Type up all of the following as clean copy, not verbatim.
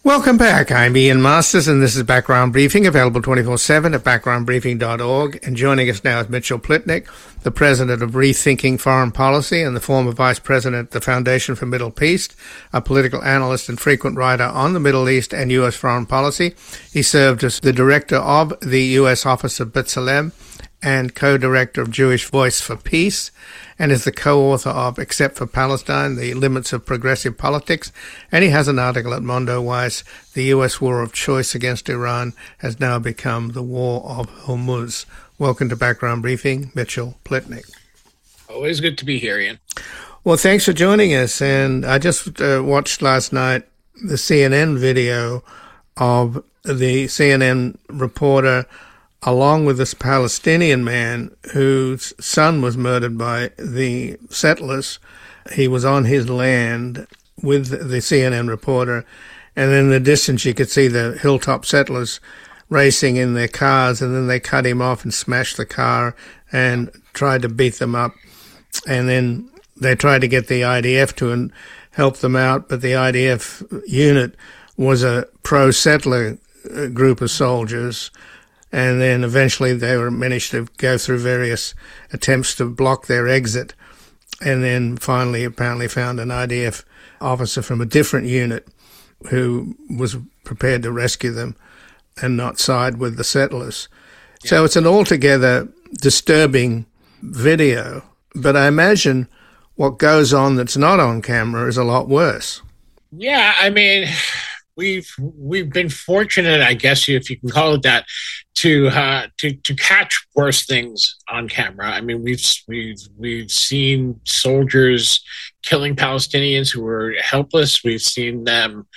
Welcome back. I'm Ian Masters, and this is Background Briefing, available 24/7 at backgroundbriefing.org. And joining us now is Mitchell Plitnick, the president of Rethinking Foreign Policy and the former vice president at the Foundation for Middle Peace, a political analyst and frequent writer on the Middle East and U.S. foreign policy. He served as the director of the U.S. Office of B'Tselem and co-director of Jewish Voice for Peace, and is the co-author of Except for Palestine, The Limits of Progressive Politics. And he has an article at Mondoweiss, The U.S. War of Choice Against Iran Has Now Become the War of Hormuz. Welcome to Background Briefing, Mitchell Plitnick. Always good to be here, Ian. Well, thanks for joining us. And I just watched last night the CNN video of the CNN reporter along with this Palestinian man whose son was murdered by the settlers. He was on his land with the CNN reporter, and in the distance you could see the hilltop settlers racing in their cars, and then they cut him off and smashed the car and tried to beat them up. And then they tried to get the IDF to help them out, but the IDF unit was a pro-settler group of soldiers. And then eventually they managed to go through various attempts to block their exit, and then finally apparently found an IDF officer from a different unit who was prepared to rescue them and not side with the settlers. Yeah. So it's an altogether disturbing video, but I imagine what goes on that's not on camera is a lot worse. Yeah, I mean, we've been fortunate, I guess, if you can call it that, to catch worse things on camera. I mean, we've seen soldiers killing Palestinians who were helpless. We've seen them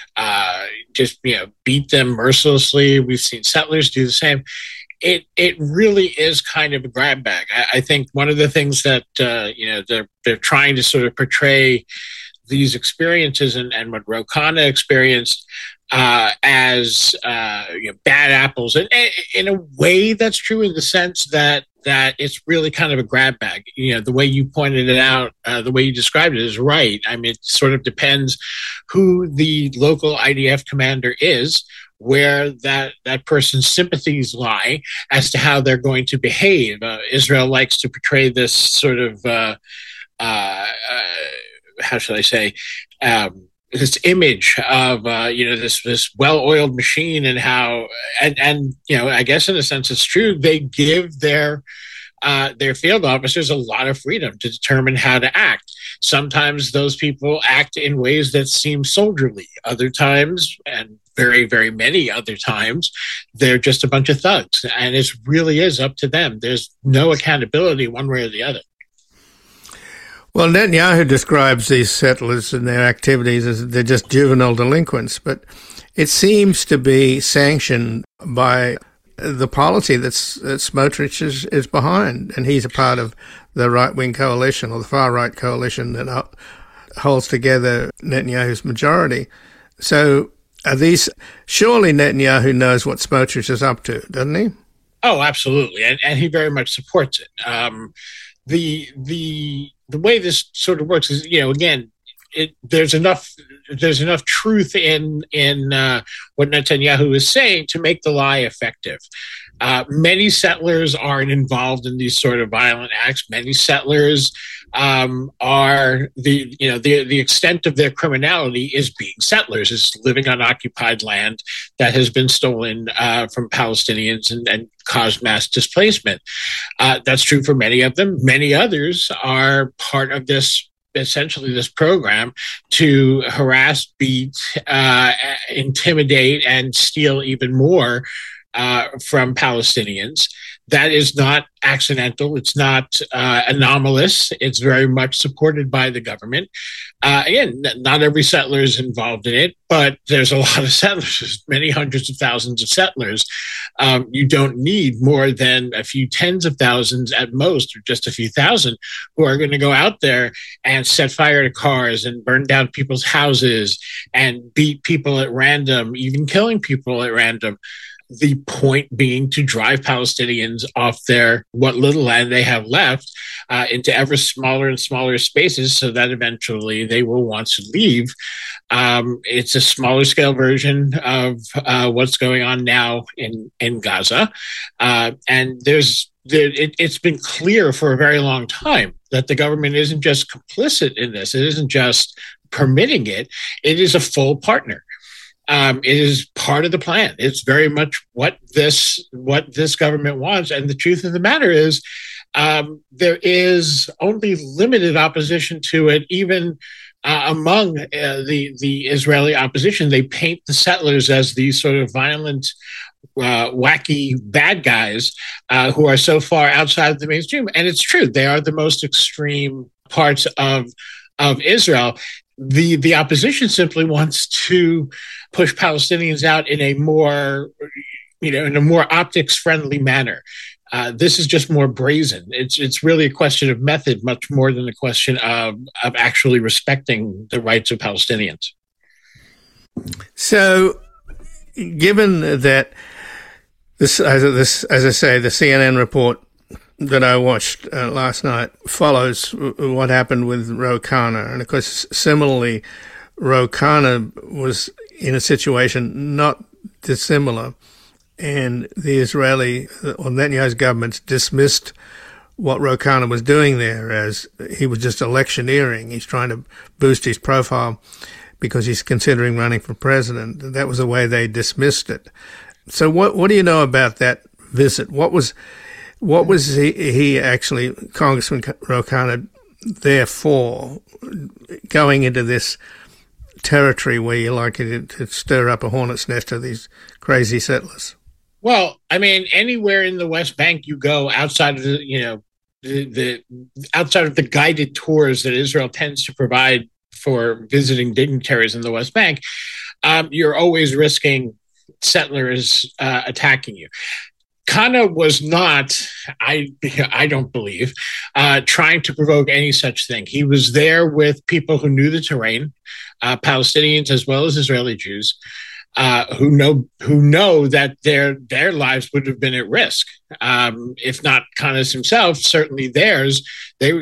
just beat them mercilessly. We've seen settlers do the same. It really is kind of a grab bag. I think one of the things that they're trying to sort of portray these experiences and what Ro Khanna experienced as bad apples, and in a way that's true in the sense that it's really kind of a grab bag. The way you pointed it out, the way you described it is right. I mean, it sort of depends who the local IDF commander is, where that person's sympathies lie as to how they're going to behave. Israel likes to portray this sort of how should I say, this image of this well-oiled machine, and how and I guess in a sense it's true. They give their field officers a lot of freedom to determine how to act. Sometimes those people act in ways that seem soldierly. Other times, and very, very many other times, they're just a bunch of thugs, and it really is up to them. There's no accountability one way or the other. Well, Netanyahu describes these settlers and their activities as they're just juvenile delinquents, but it seems to be sanctioned by the policy that Smotrich is behind, and he's a part of the right-wing coalition, or the far-right coalition that holds together Netanyahu's majority. So surely Netanyahu knows what Smotrich is up to, doesn't he? Oh, absolutely, and he very much supports it. The way this sort of works is, again, there's enough truth in what Netanyahu is saying to make the lie effective. Many settlers aren't involved in these sort of violent acts. Many settlers are the extent of their criminality is being settlers, is living on occupied land that has been stolen from Palestinians and caused mass displacement. That's true for many of them. Many others are part of essentially this program to harass, beat, intimidate, and steal even more from Palestinians. That is not accidental. It's not anomalous. It's very much supported by the government. Again, not every settler is involved in it, but there's a lot of settlers. There's many hundreds of thousands of settlers. You don't need more than a few tens of thousands at most, or just a few thousand, who are going to go out there and set fire to cars and burn down people's houses and beat people at random, even killing people at random. The point being to drive Palestinians off their what little land they have left into ever smaller and smaller spaces, so that eventually they will want to leave. It's a smaller scale version of what's going on now in Gaza, and it's been clear for a very long time that the government isn't just complicit in this; it isn't just permitting it; it is a full partner. It is part of the plan. It's very much what this government wants. And the truth of the matter is, there is only limited opposition to it, even among the Israeli opposition. They paint the settlers as these sort of violent, wacky bad guys who are so far outside of the mainstream. And it's true; they are the most extreme parts of Israel. The opposition simply wants to push Palestinians out in a more optics friendly manner. This is just more brazen. It's really a question of method, much more than a question of actually respecting the rights of Palestinians. So, given that this, as I say, the CNN report that I watched last night follows what happened with Ro Khanna. And of course, similarly, Ro Khanna was in a situation not dissimilar, and the Israeli or Netanyahu's government dismissed what Ro Khanna was doing there as he was just electioneering. He's trying to boost his profile because he's considering running for president. That was the way they dismissed it. So what do you know about that visit? What was he actually, Congressman Ro Khanna, there for, going into this territory where you like to stir up a hornet's nest of these crazy settlers? Well, I mean, anywhere in the West Bank you go outside of outside of the guided tours that Israel tends to provide for visiting dignitaries in the West Bank, you're always risking settlers attacking you. Khanna was not, I don't believe, trying to provoke any such thing. He was there with people who knew the terrain, Palestinians as well as Israeli Jews, who know that their lives would have been at risk. If not Khanna's himself, certainly theirs. They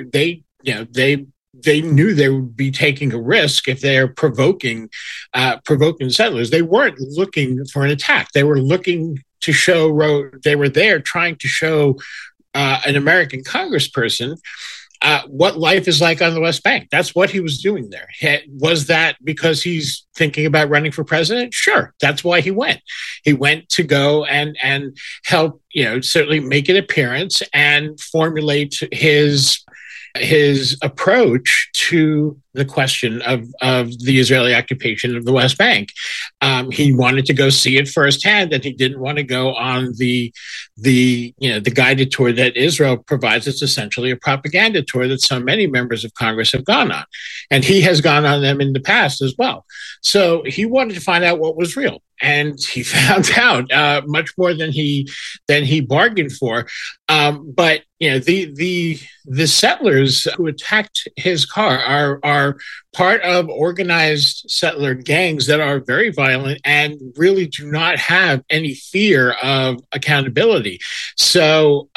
knew they would be taking a risk if they're provoking settlers. They weren't looking for an attack. They were looking to show they were there trying to show an American congressperson what life is like on the West Bank. That's what he was doing there. Was that because he's thinking about running for president? Sure. That's why he went. He went to go and help, certainly make an appearance and formulate his approach to the question of the Israeli occupation of the West Bank. He wanted to go see it firsthand, and he didn't want to go on the guided tour that Israel provides. It's essentially a propaganda tour that so many members of Congress have gone on, and he has gone on them in the past as well. So he wanted to find out what was real, and he found out much more than he bargained for. But the settlers who attacked his car are part of organized settler gangs that are very violent and really do not have any fear of accountability. So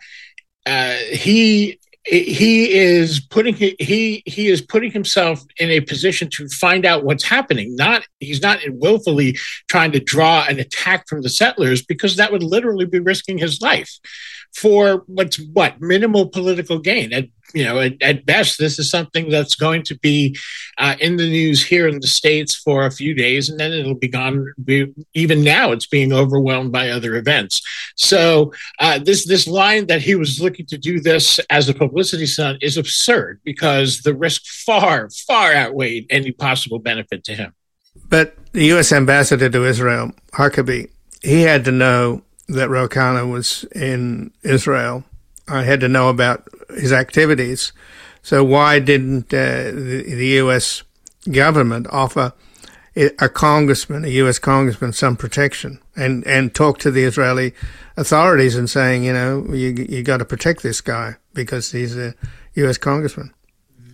he is putting himself in a position to find out what's happening. He's not willfully trying to draw an attack from the settlers, because that would literally be risking his life for minimal political gain. At best, this is something that's going to be in the news here in the States for a few days, and then it'll be gone. Even now, it's being overwhelmed by other events. So this line that he was looking to do this as a publicity stunt is absurd, because the risk far, far outweighed any possible benefit to him. But the U.S. ambassador to Israel, Huckabee, he had to know that Ro Khanna was in Israel. I had to know about his activities. So why didn't the U.S. government offer a U.S. congressman, some protection and talk to the Israeli authorities and saying, you got to protect this guy because he's a U.S. congressman?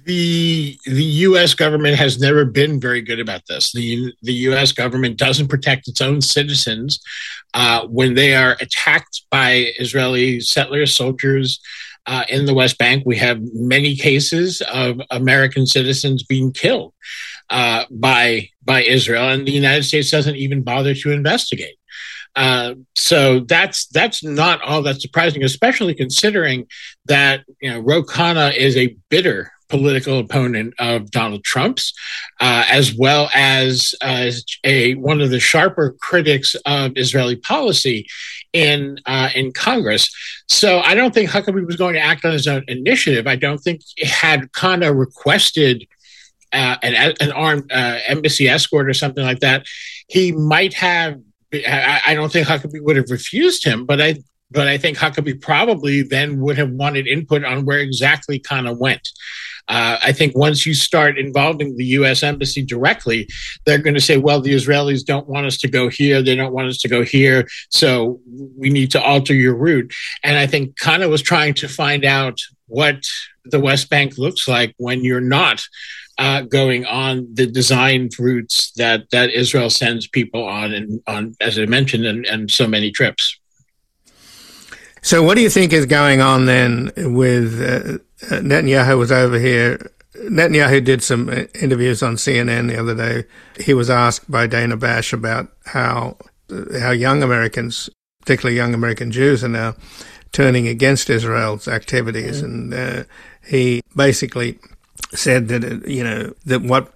The U.S. government has never been very good about this. The U.S. government doesn't protect its own citizens when they are attacked by Israeli settlers, soldiers in the West Bank. We have many cases of American citizens being killed by Israel, and the United States doesn't even bother to investigate. So that's not all that surprising, especially considering that Ro Khanna is a bitter political opponent of Donald Trump's, as well as one of the sharper critics of Israeli policy in Congress. So I don't think Huckabee was going to act on his own initiative. I don't think had Khanna requested an armed embassy escort or something like that, he might have. I don't think Huckabee would have refused him, but I think Huckabee probably then would have wanted input on where exactly Khanna went. I think once you start involving the U.S. Embassy directly, they're going to say, well, the Israelis don't want us to go here. They don't want us to go here. So we need to alter your route. And I think Khanna was trying to find out what the West Bank looks like when you're not going on the designed routes that Israel sends people on, and as I mentioned, and so many trips. So what do you think is going on then with Netanyahu was over here. Netanyahu did some interviews on CNN the other day. He was asked by Dana Bash about how young Americans, particularly young American Jews, are now turning against Israel's activities. Mm-hmm. And he basically said that, that what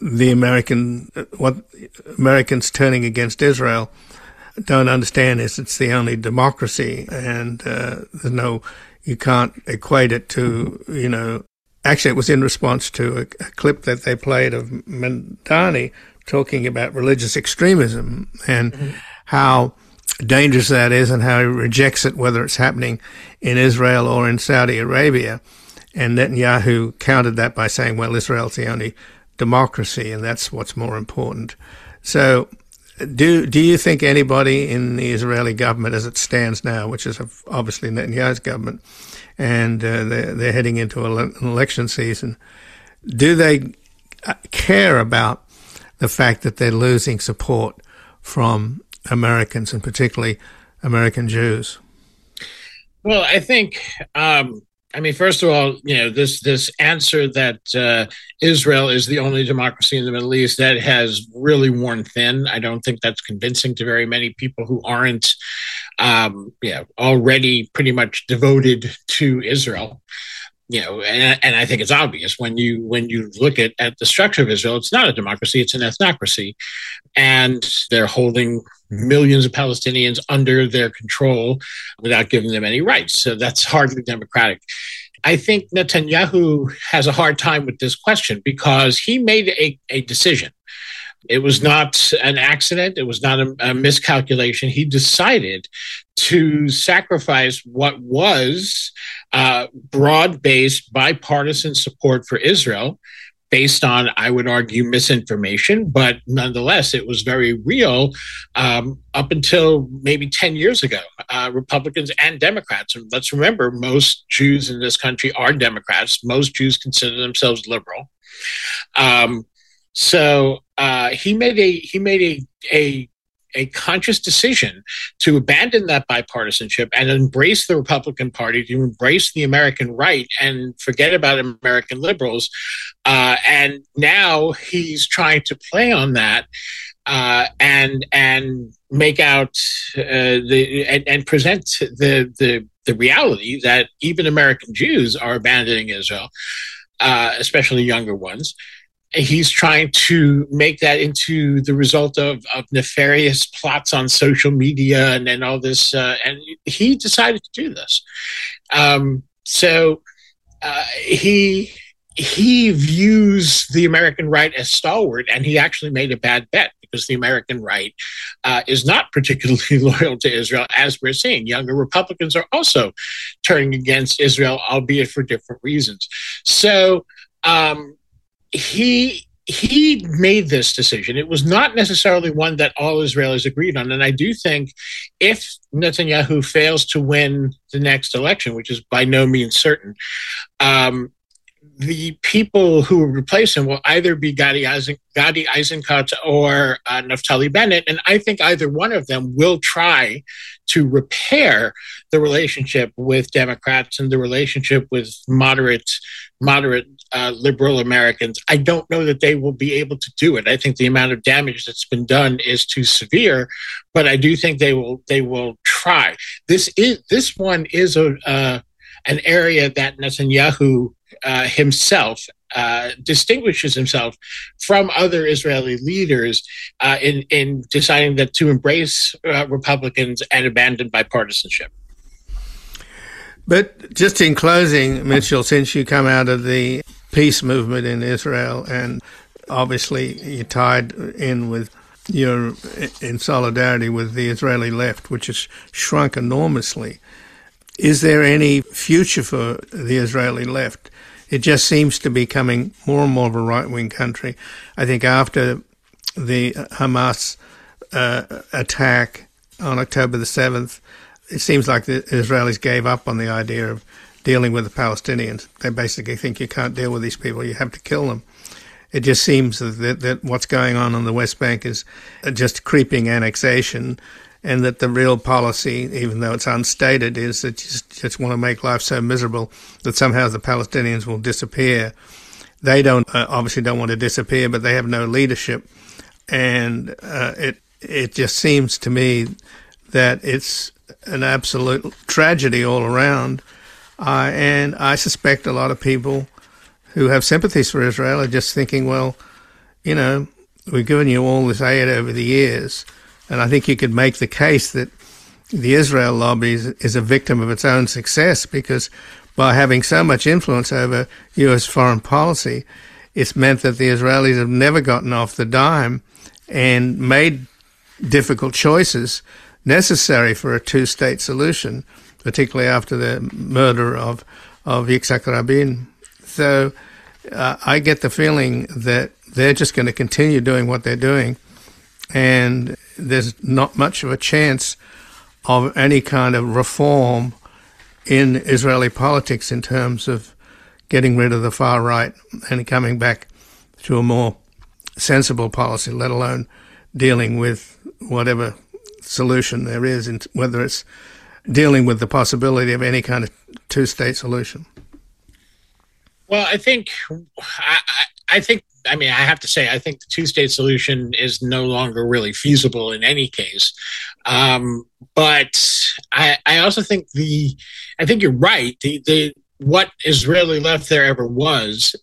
Americans turning against Israel don't understand is it's the only democracy, and you can't equate it to, actually it was in response to a clip that they played of Mamdani talking about religious extremism and mm-hmm. how dangerous that is and how he rejects it, whether it's happening in Israel or in Saudi Arabia. And Netanyahu countered that by saying, well, Israel's the only democracy, and that's what's more important. So do you think anybody in the Israeli government as it stands now, which is obviously Netanyahu's government, and they're heading into an election season, do they care about the fact that they're losing support from Americans, and particularly American Jews? Well, I think, first of all, this answer that Israel is the only democracy in the Middle East, that has really worn thin. I don't think that's convincing to very many people who aren't, already pretty much devoted to Israel. And I think it's obvious when you look at the structure of Israel, it's not a democracy, it's an ethnocracy. And they're holding millions of Palestinians under their control without giving them any rights. So that's hardly democratic. I think Netanyahu has a hard time with this question because he made a decision. It was not an accident. It was not a miscalculation. He decided to sacrifice what was broad-based bipartisan support for Israel based on, I would argue, misinformation, but nonetheless, it was very real up until maybe 10 years ago, Republicans and Democrats. And let's remember, most Jews in this country are Democrats. Most Jews consider themselves liberal. So he made a conscious decision to abandon that bipartisanship and embrace the Republican Party, to embrace the American right and forget about American liberals. And now he's trying to play on that and make out and present the reality that even American Jews are abandoning Israel, especially younger ones. He's trying to make that into the result of nefarious plots on social media and all this. And he decided to do this. So he views the American right as stalwart, and he actually made a bad bet because the American right is not particularly loyal to Israel, as we're seeing. Younger Republicans are also turning against Israel, albeit for different reasons. So he made this decision. It was not necessarily one that all Israelis agreed on. And I do think if Netanyahu fails to win the next election, which is by no means certain, the people who will replace him will either be Gadi Eisenkot or Naftali Bennett. And I think either one of them will try to repair the relationship with Democrats and the relationship with moderate liberal Americans. I don't know that they will be able to do it. I think the amount of damage that's been done is too severe, but I do think they will try. This one is an area that Netanyahu himself distinguishes himself from other Israeli leaders in deciding that to embrace Republicans and abandon bipartisanship. But just in closing, Mitchell, since you come out of the peace movement in Israel and obviously you're tied in with you're in solidarity with the Israeli left, which has shrunk enormously, is there any future for the Israeli left? It just seems to be becoming more and more of a right-wing country. I think after the Hamas attack on October the 7th, it seems like the Israelis gave up on the idea of dealing with the Palestinians. They basically think you can't deal with these people, you have to kill them. It just seems that what's going on the West Bank is just creeping annexation, and that the real policy, even though it's unstated, is that you just want to make life so miserable that somehow the Palestinians will disappear. They obviously don't want to disappear, but they have no leadership. And it just seems to me that it's an absolute tragedy all around. And I suspect a lot of people who have sympathies for Israel are just thinking, well, you know, we've given you all this aid over the years. And I think you could make the case that the Israel lobby is a victim of its own success, because by having so much influence over U.S. foreign policy, it's meant that the Israelis have never gotten off the dime and made difficult choices necessary for a two-state solution, particularly after the murder of Yitzhak Rabin. So I get the feeling that they're just going to continue doing what they're doing, and there's not much of a chance of any kind of reform in Israeli politics in terms of getting rid of the far right and coming back to a more sensible policy, let alone dealing with whatever solution there is, whether it's dealing with the possibility of any kind of two-state solution. Well, I think I have to say, I think the two-state solution is no longer really feasible in any case. But I also think I think you're right. What Israeli left there ever was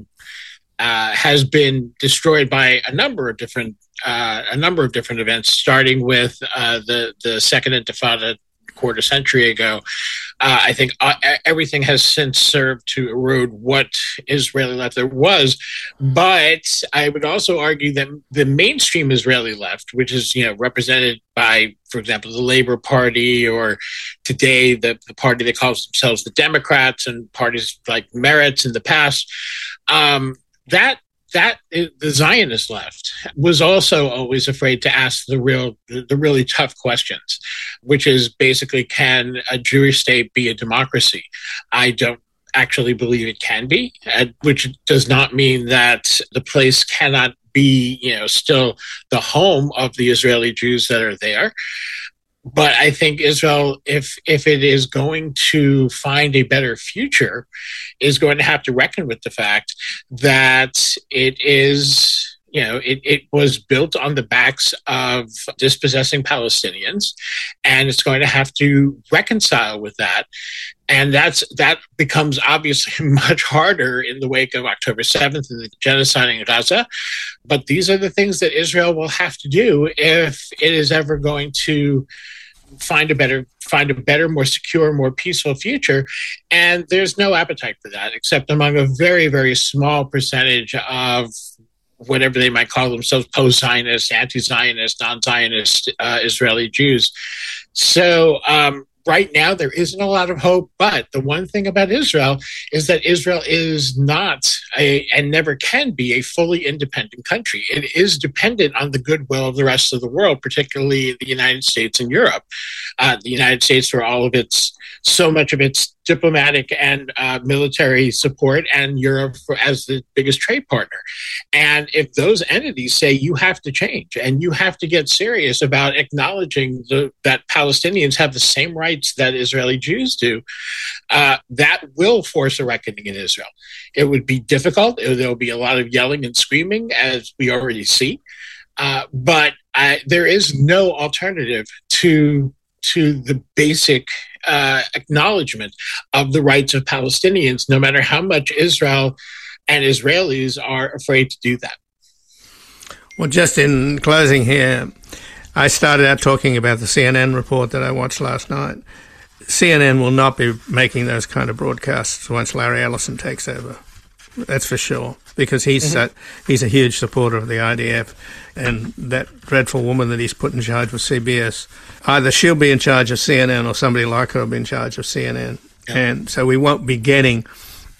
has been destroyed by a number of different events, starting with the Second Intifada quarter century ago. I think everything has since served to erode what Israeli left there was. But I would also argue that the mainstream Israeli left, which is represented by, for example, the Labour Party, or today the party that calls themselves the Democrats, and parties like Meretz in the past, that the Zionist left was also always afraid to ask the really tough questions, which is basically, can a Jewish state be a democracy? I don't actually believe it can be, which does not mean that the place cannot be, still the home of the Israeli Jews that are there. But I think Israel, if it is going to find a better future, is going to have to reckon with the fact that it is, it was built on the backs of dispossessing Palestinians, and it's going to have to reconcile with that. And that becomes obviously much harder in the wake of October 7th and the genocide in Gaza. But these are the things that Israel will have to do if it is ever going to find a better, more secure, more peaceful future. And there's no appetite for that, except among a very, very small percentage of whatever they might call themselves, post-Zionist, anti-Zionist, non-Zionist Israeli Jews. So right now, there isn't a lot of hope. But the one thing about Israel is that Israel is not and never can be a fully independent country. It is dependent on the goodwill of the rest of the world, particularly the United States and Europe. The United States, for so much of its diplomatic and military support, and Europe as the biggest trade partner. And if those entities say you have to change and you have to get serious about acknowledging that Palestinians have the same rights that Israeli Jews do, that will force a reckoning in Israel. It would be difficult. There will be a lot of yelling and screaming, as we already see. But there is no alternative to the basic acknowledgement of the rights of Palestinians, no matter how much Israel and Israelis are afraid to do that. Well, just in closing here, I started out talking about the CNN report that I watched last night. CNN will not be making those kind of broadcasts once Larry Ellison takes over. That's for sure, because he's a huge supporter of the IDF, and that dreadful woman that he's put in charge of CBS, either she'll be in charge of CNN or somebody like her will be in charge of CNN. Yeah. And so we won't be getting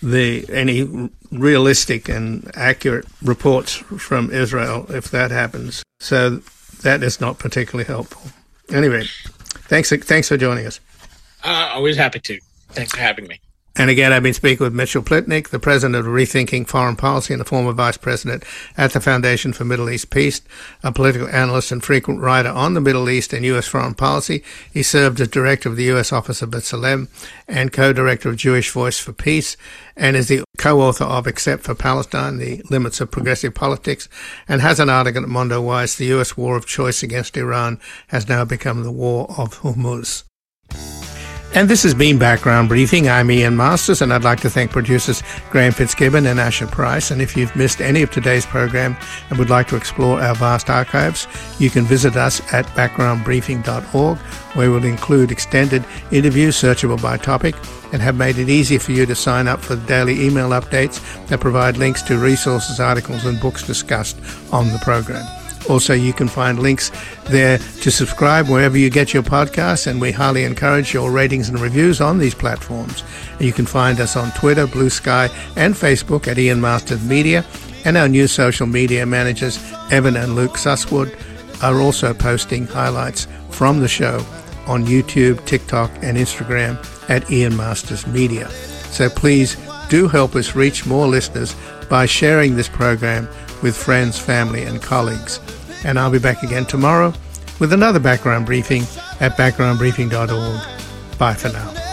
any realistic and accurate reports from Israel if that happens. So that is not particularly helpful. Anyway, thanks for joining us. Always happy to. Thanks for having me. And again, I've been speaking with Mitchell Plitnick, the president of Rethinking Foreign Policy and the former vice president at the Foundation for Middle East Peace, a political analyst and frequent writer on the Middle East and U.S. foreign policy. He served as director of the U.S. Office of B'Tselem and co-director of Jewish Voice for Peace, and is the co-author of Except for Palestine, The Limits of Progressive Politics, and has an article at Mondo Wise, The U.S. War of Choice Against Iran has now become the War of Hormuz. And this has been Background Briefing. I'm Ian Masters, and I'd like to thank producers Graham Fitzgibbon and Asher Price. And if you've missed any of today's program and would like to explore our vast archives, you can visit us at backgroundbriefing.org, where we'll include extended interviews searchable by topic and have made it easy for you to sign up for the daily email updates that provide links to resources, articles, and books discussed on the program. Also, you can find links there to subscribe wherever you get your podcasts, and we highly encourage your ratings and reviews on these platforms. You can find us on Twitter, Blue Sky, and Facebook at Ian Masters Media, and our new social media managers, Evan and Luke Susswood, are also posting highlights from the show on YouTube, TikTok, and Instagram at Ian Masters Media. So please do help us reach more listeners by sharing this program with friends, family, and colleagues. And I'll be back again tomorrow with another background briefing at backgroundbriefing.org. Bye for now.